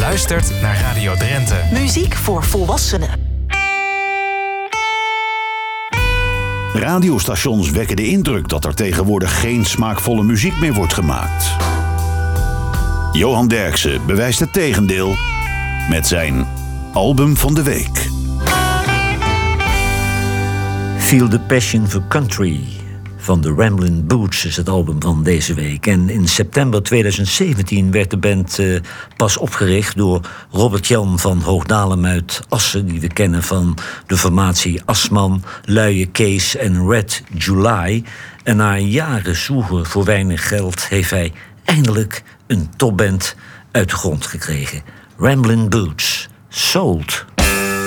luistert naar Radio Drenthe. Muziek voor volwassenen. Radiostations wekken de indruk dat er tegenwoordig geen smaakvolle muziek meer wordt gemaakt. Johan Derksen bewijst het tegendeel met zijn album van de week. Feel the Passion for Country van de Ramblin' Boots is het album van deze week. En in september 2017 werd de band pas opgericht door Robert-Jan van Hoogdalem uit Assen, die we kennen van de formatie Asman, Luie Kees en Red July. En na jaren zoeken voor weinig geld heeft hij eindelijk een topband uit de grond gekregen. Ramblin' Boots, Sold.